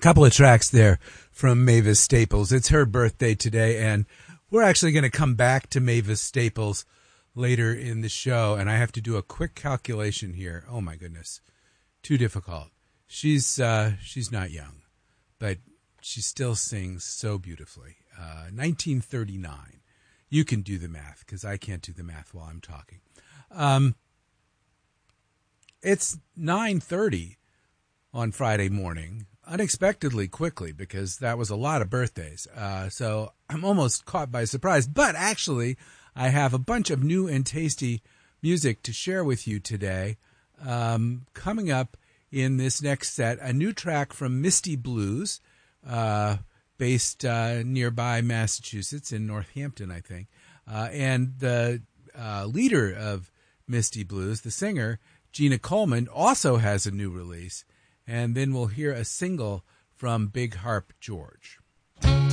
Couple of tracks there from Mavis Staples. It's her birthday today, and we're actually going to come back to Mavis Staples later in the show, and I have to do a quick calculation here. Oh my goodness, too difficult. She's not young, but she still sings so beautifully. 1939. You can do the math because I can't do the math while I'm talking. It's 9:30 on Friday morning. Unexpectedly quickly, because that was a lot of birthdays. So I'm almost caught by surprise. But actually, I have a bunch of new and tasty music to share with you today. Coming up in this next set, a new track from Misty Blues, based nearby Massachusetts in Northampton, I think. And the leader of Misty Blues, the singer, Gina Coleman, also has a new release. And then we'll hear a single from Big Harp George.